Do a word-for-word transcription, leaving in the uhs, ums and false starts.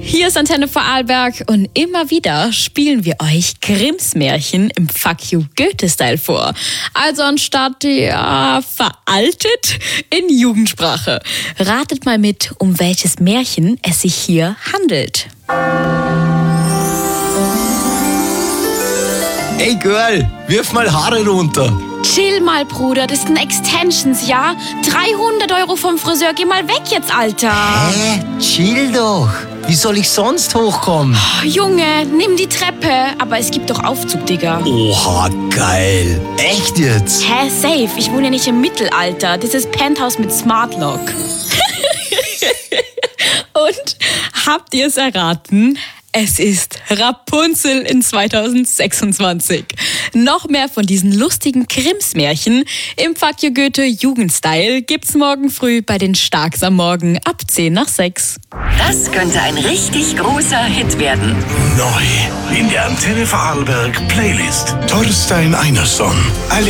Hier ist Antenne Vorarlberg und immer wieder spielen wir euch Grimms Märchen im Fuck You Goethe-Style vor. Also anstatt ja, veraltet in Jugendsprache. Ratet mal mit, um welches Märchen es sich hier handelt. Ey Girl, wirf mal Haare runter. Chill mal, Bruder, das sind Extensions, ja? dreihundert Euro vom Friseur, geh mal weg jetzt, Alter. Hä? Chill doch. Wie soll ich sonst hochkommen? Oh, Junge, nimm die Treppe. Aber es gibt doch Aufzug, Digga. Oha, geil. Echt jetzt? Hä, safe. Ich wohne ja nicht im Mittelalter. Das ist Penthouse mit Smart Lock. Und habt ihr es erraten? Es ist Rapunzel in zweitausendsechsundzwanzig. Noch mehr von diesen lustigen Grimms-Märchen im Fuck You Goethe Jugendstyle gibt's morgen früh bei den Starks am Morgen ab zehn nach sechs. Das könnte ein richtig großer Hit werden. Neu in der Antenne Vorarlberg Playlist. Thorstein Einarsson. Alle